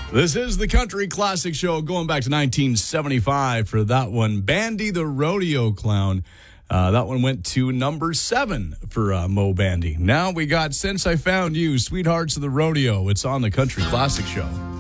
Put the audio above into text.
This is the Country Classic Show going back to 1975 for that one. Bandy the Rodeo Clown. That one went to number 7 for Mo Bandy. Now we got Since I Found You, Sweethearts of the Rodeo. It's on the Country Classic Show.